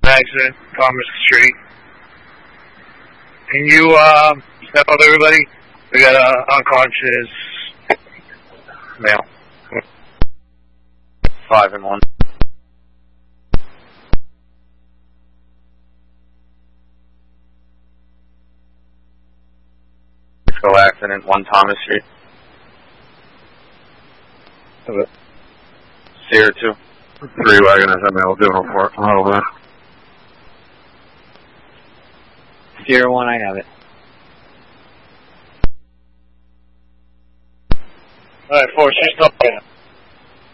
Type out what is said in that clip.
accident, Thomas Street. Can you step up, everybody? We got an unconscious male. 5 and 1. Go accident, 1 Thomas Street. Sierra 2. 3 wagon is a male, doing a report. Over. Sierra 1, I have it. Alright, 4, she's talking.